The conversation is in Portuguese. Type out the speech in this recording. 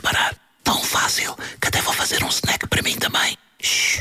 preparar. Tão fácil que até vou fazer um snack para mim também. Shhh.